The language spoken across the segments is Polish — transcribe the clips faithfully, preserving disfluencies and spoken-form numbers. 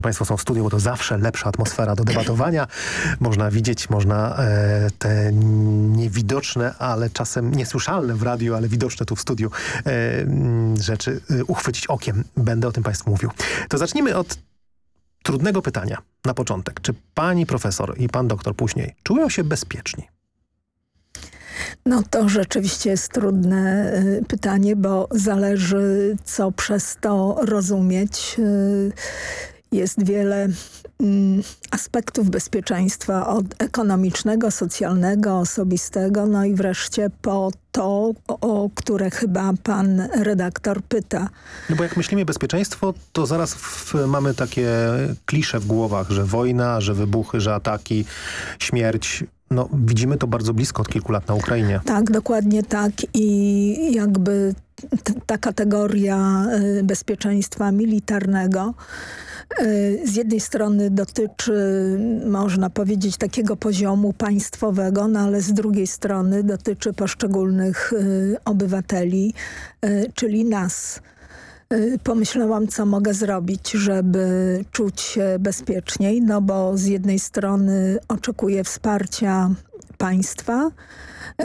Państwo są w studiu, bo to zawsze lepsza atmosfera do debatowania. Można widzieć, można e, te niewidoczne, ale czasem niesłyszalne w radiu, ale widoczne tu w studiu e, rzeczy e, uchwycić okiem. Będę o tym Państwu mówił. To zacznijmy od trudnego pytania na początek. Czy pani profesor i pan doktor później czują się bezpieczni? No to rzeczywiście jest trudne y, pytanie, bo zależy, co przez to rozumieć. Y, jest wiele y, aspektów bezpieczeństwa, od ekonomicznego, socjalnego, osobistego, no i wreszcie po to, o, o które chyba pan redaktor pyta. No bo jak myślimy bezpieczeństwo, to zaraz w, mamy takie klisze w głowach, że wojna, że wybuchy, że ataki, śmierć. No, widzimy to bardzo blisko od kilku lat na Ukrainie. Tak, dokładnie tak i jakby t- ta kategoria y, bezpieczeństwa militarnego y, z jednej strony dotyczy, można powiedzieć, takiego poziomu państwowego, no ale z drugiej strony dotyczy poszczególnych y, obywateli, y, czyli nas. Pomyślałam, co mogę zrobić, żeby czuć się bezpieczniej, no bo z jednej strony oczekuję wsparcia państwa, yy,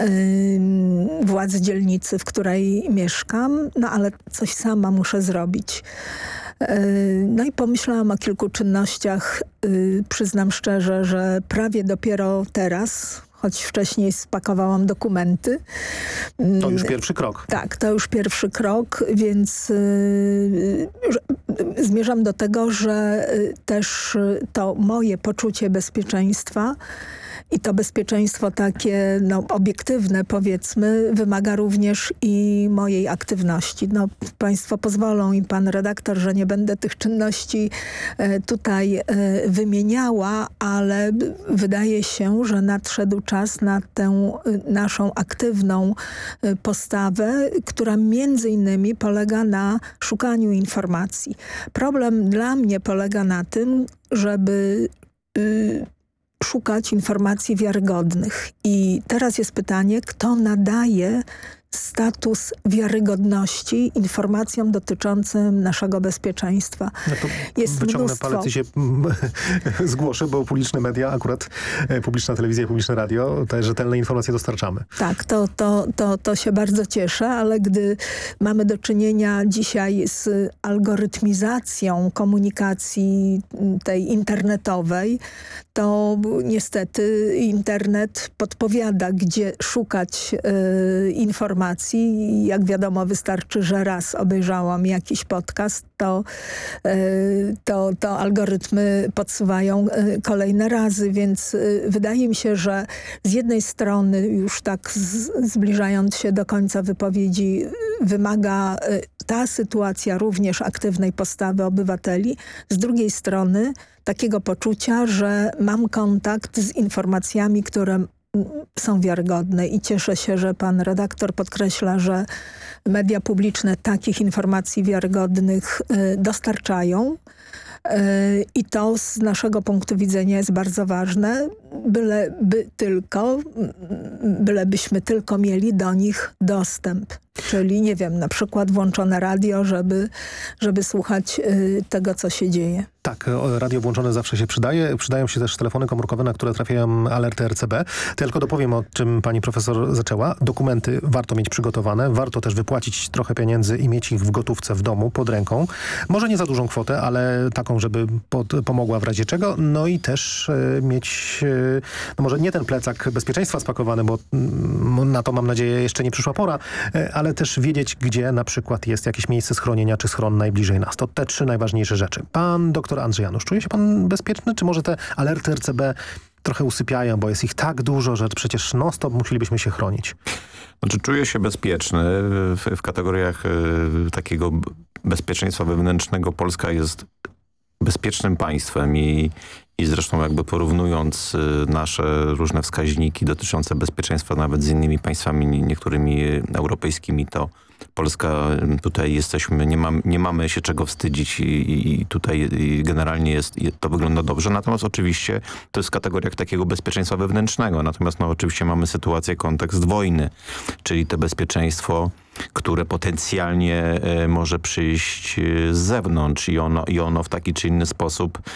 władz dzielnicy, w której mieszkam, no ale coś sama muszę zrobić. Yy, no i pomyślałam o kilku czynnościach. Yy, przyznam szczerze, że prawie dopiero teraz, choć wcześniej spakowałam dokumenty. To już pierwszy krok. Tak, to już pierwszy krok, więc yy, zmierzam do tego, że yy, też to moje poczucie bezpieczeństwa i to bezpieczeństwo takie no, obiektywne, powiedzmy, wymaga również i mojej aktywności. No, państwo pozwolą i pan redaktor, że nie będę tych czynności e, tutaj e, wymieniała, ale wydaje się, że nadszedł czas na tę e, naszą aktywną e, postawę, która między innymi polega na szukaniu informacji. Problem dla mnie polega na tym, żeby y, szukać informacji wiarygodnych. I teraz jest pytanie, kto nadaje status wiarygodności informacjom dotyczącym naszego bezpieczeństwa. No to jest wyciągnę mnóstwo. palec i się zgłoszę, bo publiczne media, akurat publiczna telewizja i publiczne radio, te rzetelne informacje dostarczamy. Tak, to, to, to, to się bardzo cieszę, ale gdy mamy do czynienia dzisiaj z algorytmizacją komunikacji tej internetowej, to niestety internet podpowiada, gdzie szukać y, informacji. Jak wiadomo, wystarczy, że raz obejrzałam jakiś podcast, to, y, to, to algorytmy podsuwają y, kolejne razy, więc y, wydaje mi się, że z jednej strony już tak z, zbliżając się do końca wypowiedzi, wymaga y, ta sytuacja również aktywnej postawy obywateli, z drugiej strony takiego poczucia, że mam kontakt z informacjami, które są wiarygodne i cieszę się, że pan redaktor podkreśla, że media publiczne takich informacji wiarygodnych y, dostarczają. I to z naszego punktu widzenia jest bardzo ważne, byleby tylko, bylebyśmy tylko mieli do nich dostęp. Czyli, nie wiem, na przykład włączone radio, żeby, żeby słuchać y, tego, co się dzieje. Tak, radio włączone zawsze się przydaje. Przydają się też telefony komórkowe, na które trafiają alerty R C B. Tylko dopowiem, o czym pani profesor zaczęła. Dokumenty warto mieć przygotowane. Warto też wypłacić trochę pieniędzy i mieć ich w gotówce w domu, pod ręką. Może nie za dużą kwotę, ale taką, żeby pod, pomogła w razie czego. No i też y, mieć, y, no może nie ten plecak bezpieczeństwa spakowany, bo y, na to mam nadzieję jeszcze nie przyszła pora, y, ale też wiedzieć, gdzie na przykład jest jakieś miejsce schronienia, czy schron najbliżej nas. To te trzy najważniejsze rzeczy. Pan doktor Andrzej Janusz, czuje się pan bezpieczny? Czy może te alerty R C B trochę usypiają, bo jest ich tak dużo, że przecież non-stop musielibyśmy się chronić? Znaczy, czuję się bezpieczny. W, w kategoriach y, takiego bezpieczeństwa wewnętrznego Polska jest bezpiecznym państwem i, i zresztą jakby porównując y, nasze różne wskaźniki dotyczące bezpieczeństwa nawet z innymi państwami, niektórymi europejskimi, to Polska tutaj jesteśmy, nie, mam, nie mamy się czego wstydzić i, i tutaj generalnie jest, to wygląda dobrze. Natomiast oczywiście to jest w kategoriach takiego bezpieczeństwa wewnętrznego. Natomiast no, oczywiście mamy sytuację, kontekst wojny, czyli to bezpieczeństwo które potencjalnie może przyjść z zewnątrz i ono, i ono w taki czy inny sposób